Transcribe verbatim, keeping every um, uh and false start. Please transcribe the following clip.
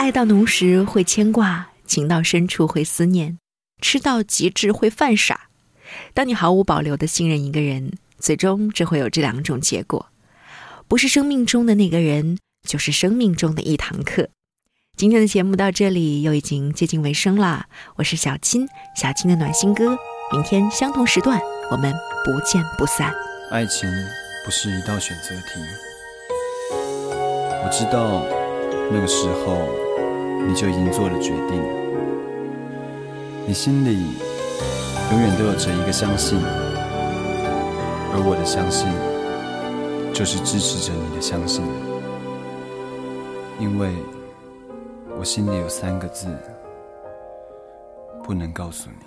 爱到浓时会牵挂，情到深处会思念，吃到极致会犯傻。当你毫无保留地信任一个人，最终只会有这两种结果，不是生命中的那个人，就是生命中的一堂课。今天的节目到这里又已经接近尾声啦，我是小青，小青的暖心歌，明天相同时段我们不见不散。 爱情不是一道选择题，我知道那个时候你就已经做了决定，你心里永远都有着一个相信，而我的相信就是支持着你的相信，因为我心里有三个字不能告诉你。